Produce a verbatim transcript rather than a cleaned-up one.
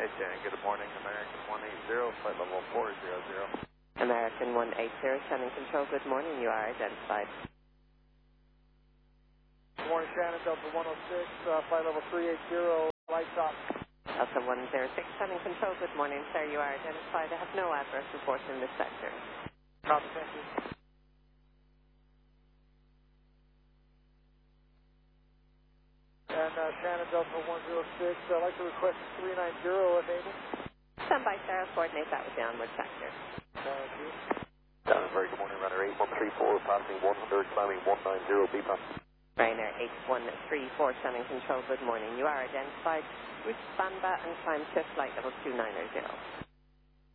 Shannon, good morning. American one eighty, flight level four hundred. American one eighty, Shannon Control, good morning. You are identified. Good morning, Shannon, Delta one oh six, uh, flight level three eighty, lights off. Delta one oh six, Shannon Control, good morning, sir. You are identified. I have no adverse reports in this sector. Copy, thank you. And uh, Shannon, Delta one oh six, I'd like to request three ninety enable. Stand by, sir. I'll coordinate that with the onward sector. Thank you. Shannon, very good morning. Runner eight one three four, passing one hundred, climbing one ninety, B P A. Ryanair eight one three four, Shannon Control, good morning. You are identified. Route Bamba and climb to flight level two ninety.